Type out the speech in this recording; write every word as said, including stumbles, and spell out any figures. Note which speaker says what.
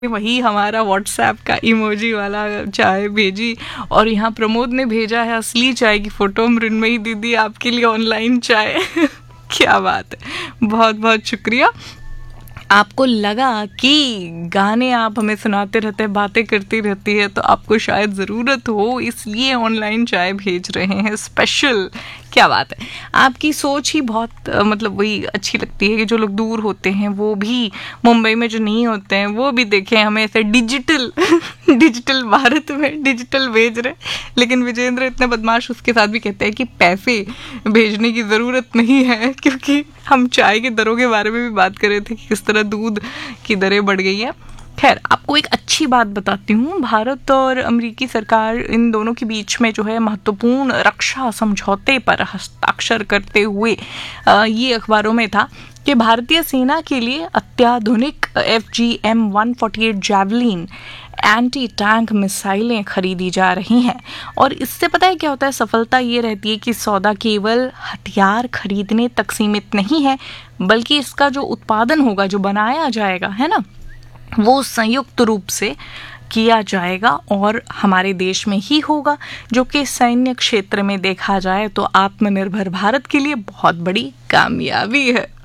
Speaker 1: वही हमारा व्हाट्सएप का इमोजी वाला चाय भेजी। और यहाँ प्रमोद ने भेजा है असली चाय की फ़ोटो, मृण्मयी दीदी आपके लिए ऑनलाइन चाय। क्या बात है, बहुत बहुत शुक्रिया। आपको लगा कि गाने आप हमें सुनाते रहते हैं, बातें करती रहती है, तो आपको शायद ज़रूरत हो, इसलिए ऑनलाइन चाय भेज रहे हैं स्पेशल। क्या बात है, आपकी सोच ही बहुत मतलब वही अच्छी लगती है कि जो लोग दूर होते हैं वो भी, मुंबई में जो नहीं होते हैं वो भी देखें हमें ऐसे डिजिटल डिजिटल भारत में डिजिटल भेज रहे। लेकिन विजेंद्र इतने बदमाश, उसके साथ भी कहते हैं कि पैसे भेजने की ज़रूरत नहीं है, क्योंकि हम चाय के दरों के बारे में भी बात कर रहे थे कि किस तरह दूध की दरें बढ़ गई है। खैर, आपको एक अच्छी बात बताती हूँ, भारत और अमेरिकी सरकार इन दोनों के बीच में जो है महत्वपूर्ण रक्षा समझौते पर हस्ताक्षर करते हुए ये अखबारों में था कि भारतीय सेना के लिए अत्याधुनिक F G M one forty eight javelin anti tank मिसाइलें खरीदी जा रही हैं। और इससे पता है क्या होता है, सफलता ये रहती है कि सौदा केवल हथियार खरीदने तक सीमित नहीं है, बल्कि इसका जो उत्पादन होगा, जो बनाया जाएगा, है ना, वो संयुक्त रूप से किया जाएगा और हमारे देश में ही होगा, जो कि सैन्य क्षेत्र में देखा जाए तो आत्मनिर्भर भारत के लिए बहुत बड़ी कामयाबी है।